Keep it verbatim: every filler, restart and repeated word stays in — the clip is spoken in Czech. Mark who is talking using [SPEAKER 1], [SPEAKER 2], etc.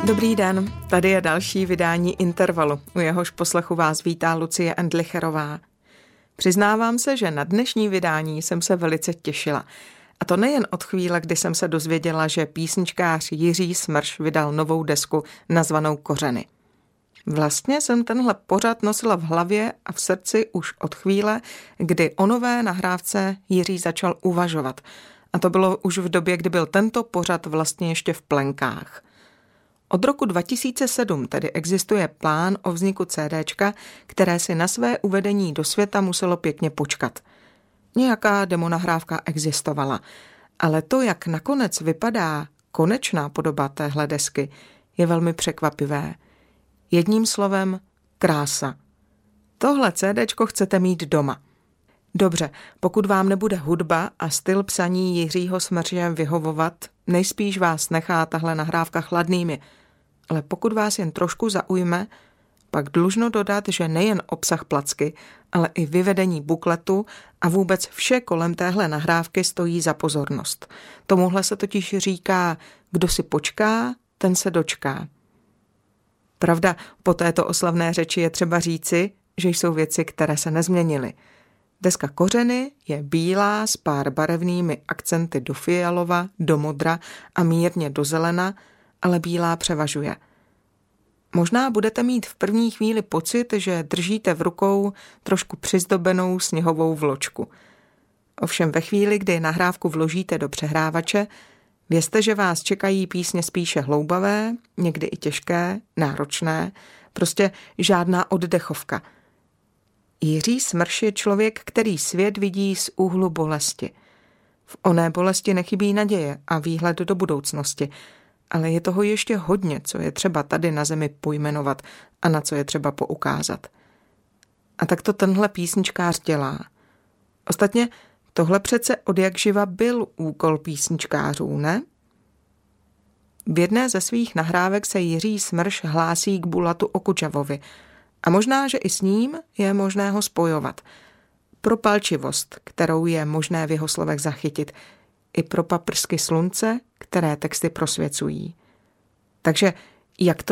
[SPEAKER 1] Dobrý den, tady je další vydání Intervalu, u jehož poslechu vás vítá Lucie Endlicherová. Přiznávám se, že na dnešní vydání jsem se velice těšila. A to nejen od chvíle, kdy jsem se dozvěděla, že písničkář Jiří Smrš vydal novou desku nazvanou Kořeny. Vlastně jsem tenhle pořad nosila v hlavě a v srdci už od chvíle, kdy o nové nahrávce Jiří začal uvažovat. A to bylo už v době, kdy byl tento pořad vlastně ještě v plenkách. Od roku dva tisíce sedm tedy existuje plán o vzniku CDčka, které si na své uvedení do světa muselo pěkně počkat. Nějaká demonahrávka existovala, ale to, jak nakonec vypadá konečná podoba téhle desky, je velmi překvapivé. Jedním slovem krása. Tohle CDčko chcete mít doma. Dobře, pokud vám nebude hudba a styl psaní Jiřího Smrše vyhovovat, nejspíš vás nechá tahle nahrávka chladnými. Ale pokud vás jen trošku zaujme, pak dlužno dodat, že nejen obsah placky, ale i vyvedení bukletu a vůbec vše kolem téhle nahrávky stojí za pozornost. Tomuhle se totiž říká, kdo si počká, ten se dočká. Pravda, po této oslavné řeči je třeba říci, že jsou věci, které se nezměnily. Deska Kořeny je bílá s pár barevnými akcenty do fialova, do modra a mírně do zelena, ale bílá převažuje. Možná budete mít v první chvíli pocit, že držíte v rukou trošku přizdobenou sněhovou vločku. Ovšem ve chvíli, kdy nahrávku vložíte do přehrávače, vězte, že vás čekají písně spíše hloubavé, někdy i těžké, náročné, prostě žádná oddechovka. Jiří Smrš je člověk, který svět vidí z úhlu bolesti. V oné bolesti nechybí naděje a výhled do budoucnosti, ale je toho ještě hodně, co je třeba tady na zemi pojmenovat a na co je třeba poukázat. A tak to tenhle písničkář dělá. Ostatně tohle přece odjakživa byl úkol písničkářů, ne? V jedné ze svých nahrávek se Jiří Smrš hlásí k Bulatu Okudžavovi a možná, že i s ním je možné ho spojovat. Pro palčivost, kterou je možné v jeho slovech zachytit, i pro paprsky slunce, které texty prosvěcují. Takže jak to